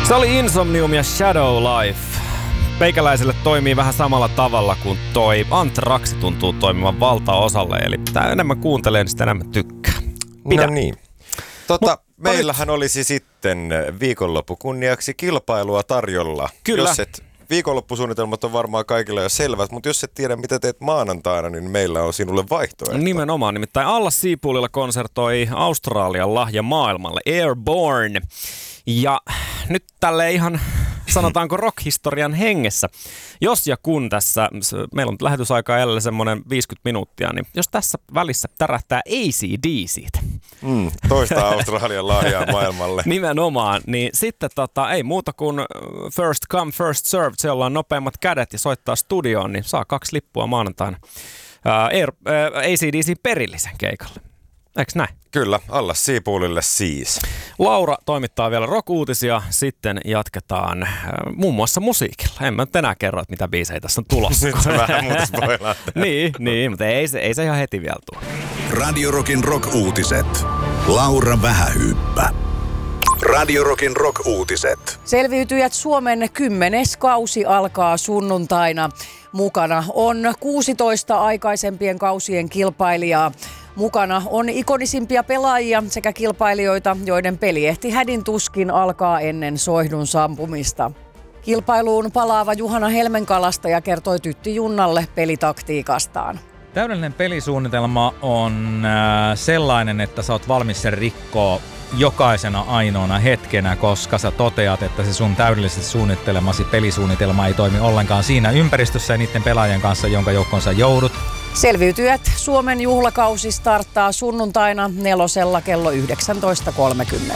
Se oli Insomnium ja Shadow Life. Meikäläiselle toimii vähän samalla tavalla kuin toi Anthrax tuntuu toimivan valtaosalle. Eli mitä enemmän kuuntelee, niin sitä enemmän tykkää. No niin. Meillähän olisi sitten viikonloppu kunniaksi kilpailua tarjolla. Kyllä. Viikonloppusuunnitelmat on varmaan kaikille jo selvät, mutta jos et tiedä, mitä teet maanantaina, niin meillä on sinulle vaihtoehto. Nimenomaan, nimittäin Alla Seapoolilla konsertoi Australian lahja maailmalle, Airborne. Ja nyt tälleen ihan, sanotaanko rock-historian hengessä, jos ja kun tässä, meillä on lähetysaikaa jälleen semmoinen 50 minuuttia, niin jos tässä välissä tärähtää AC/DC:tä. Toista Australian lahjaa maailmalle. Nimenomaan, niin sitten ei muuta kuin first come, first served, se ollaan nopeimmat kädet ja soittaa studioon, niin saa 2 lippua maanantaina AC/DC perillisen keikalle. Eiks näin? Kyllä, Alla Seapoolille siis. Laura toimittaa vielä rock-uutisia, sitten jatketaan muun muassa musiikilla. En mä nyt enää kerro, että mitä biisejä tässä on tulossa. Nyt se vähän muuta spoilaa. niin, mutta ei se ihan heti vielä tule. Radio Rockin rock-uutiset. Laura Vähähyyppä. Radio Rockin rock-uutiset. Selviytyjät Suomen 10. kausi alkaa sunnuntaina. Mukana on 16 aikaisempien kausien kilpailijaa. Mukana on ikonisimpia pelaajia sekä kilpailijoita, joiden peliehti hädin tuskin alkaa ennen soihdun sampumista. Kilpailuun palaava Juhana Helmenkalastaja kertoi Tytti Junnalle pelitaktiikastaan. Täydellinen pelisuunnitelma on sellainen, että sä oot valmis sen rikkoa jokaisena ainoana hetkenä, koska sä toteat, että se sun täydellisesti suunnittelemasi pelisuunnitelma ei toimi ollenkaan siinä ympäristössä ja niiden pelaajien kanssa, jonka joukkoon sä joudut. Selviytyjät Suomen juhlakausi starttaa sunnuntaina 4 kello 19.30.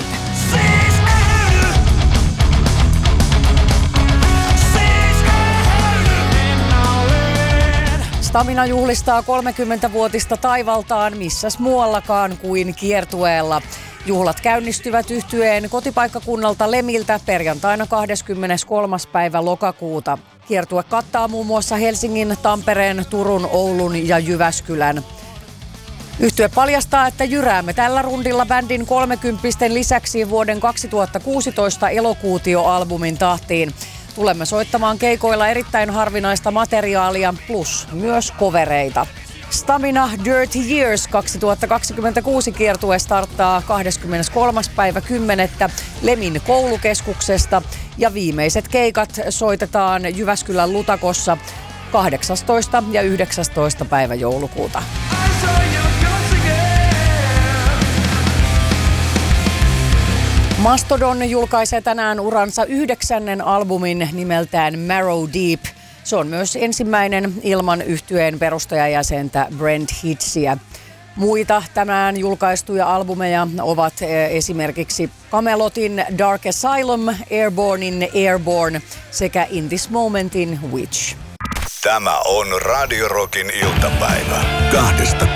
Stamina juhlistaa 30-vuotista taivaltaan missäs muuallakaan kuin kiertueella. Juhlat käynnistyvät yhtyeen kotipaikkakunnalta Lemiltä perjantaina 23. päivä lokakuuta. Kiertue kattaa muun muassa Helsingin, Tampereen, Turun, Oulun ja Jyväskylän. Yhtye paljastaa, että jyräämme tällä rundilla bändin 30 lisäksi vuoden 2016 Elokuutio-albumin tahtiin. Tulemme soittamaan keikoilla erittäin harvinaista materiaalia plus myös kovereita. Stamina Dirty Years 2026 kiertue starttaa 23. päivä 10. Lemin koulukeskuksesta ja viimeiset keikat soitetaan Jyväskylän Lutakossa 18. ja 19. päivä joulukuuta. Mastodon julkaisee tänään uransa 9. albumin nimeltään Marrow Deep. Se on myös ensimmäinen ilman yhtyeen perustajajäsentä Brent Hitziä. Muita tänään julkaistuja albumeja ovat esimerkiksi Camelotin Dark Asylum, Airbornein Airborne sekä In This Momentin Witch. Tämä on Radio Rockin iltapäivä. 2